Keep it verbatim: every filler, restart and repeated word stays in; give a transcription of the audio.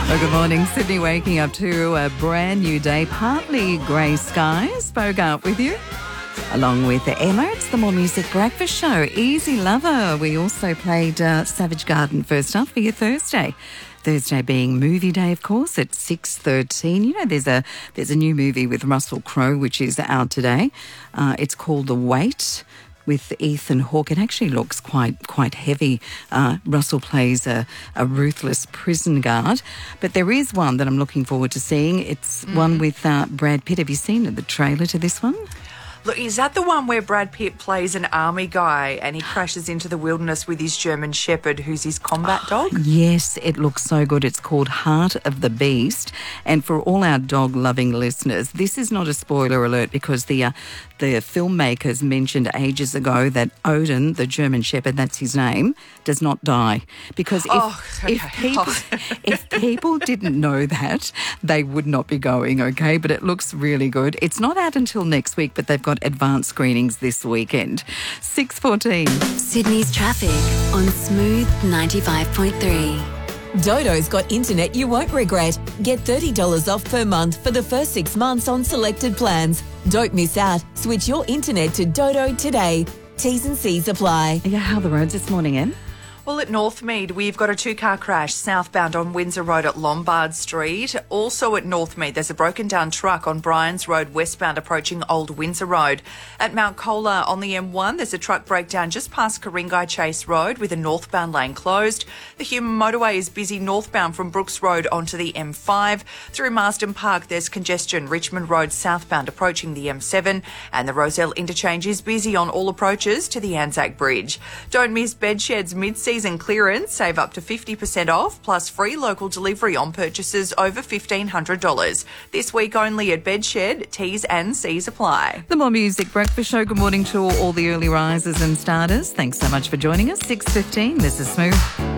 Well, good morning. Sydney waking up to a brand new day, partly grey skies. Bogart with you. Along with Emma, it's the More Music Breakfast Show. Easy Lover. We also played uh, Savage Garden first up for your Thursday. Thursday being movie day, of course, at six thirteen. You know, there's a there's a new movie with Russell Crowe which is out today. Uh, it's called The Wait, with Ethan Hawke. It actually looks quite quite heavy. Uh, Russell plays a, a ruthless prison guard. But there is one that I'm looking forward to seeing. It's mm. one with uh, Brad Pitt. Have you seen the trailer to this one? Look, is that the one where Brad Pitt plays an army guy and he crashes into the wilderness with his German Shepherd, who's his combat dog? Yes, it looks so good. It's called Heart of the Beast. And for all our dog-loving listeners, this is not a spoiler alert because the uh, the filmmakers mentioned ages ago that Odin, the German Shepherd, that's his name, does not die. Because if, oh, okay. if, people, if people didn't know that, they would not be going, okay? But it looks really good. It's not out until next week, but they've got advanced screenings this weekend. six fourteen. Sydney's traffic on Smooth ninety-five point three. Dodo's got internet you won't regret. Get thirty dollars off per month for the first six months on selected plans. Don't miss out. Switch your internet to Dodo today. T's and C's apply. Yeah, how are the roads this morning, Em? Well, at Northmead, we've got a two-car crash southbound on Windsor Road at Lombard Street. Also at Northmead, there's a broken-down truck on Bryans Road westbound approaching Old Windsor Road. At Mount Colah on the M one, there's a truck breakdown just past Ku-ring-gai Chase Road with a northbound lane closed. The Hume Motorway is busy northbound from Brooks Road onto the M five. Through Marsden Park, there's congestion Richmond Road southbound approaching the M seven. And the Rozelle Interchange is busy on all approaches to the Anzac Bridge. Don't miss Bedshed's mid-season clearance, save up to fifty percent off, plus free local delivery on purchases over fifteen hundred dollars. This week only at Bedshed, T's and C's apply. The More Music Breakfast Show. Good morning to all the early risers and starters. Thanks so much for joining us. six fifteen, this is Smooth.